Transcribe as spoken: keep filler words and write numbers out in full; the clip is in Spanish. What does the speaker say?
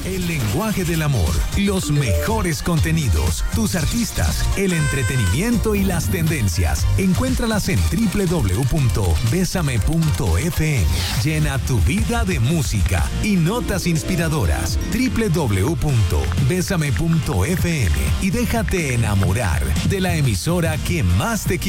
El lenguaje del amor, los mejores contenidos, tus artistas, el entretenimiento y las tendencias. Encuéntralas en doble u doble u doble u punto besame punto efe eme. Llena tu vida de música y notas inspiradoras. doble u doble u doble u punto besame punto efe eme y déjate enamorar de la emisora que más te quiere.